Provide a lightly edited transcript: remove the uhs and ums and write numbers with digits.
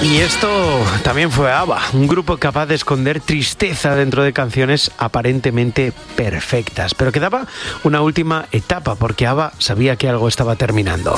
Y esto también fue ABBA, un grupo capaz de esconder tristeza dentro de canciones aparentemente perfectas. Pero quedaba una última etapa porque ABBA sabía que algo estaba terminando.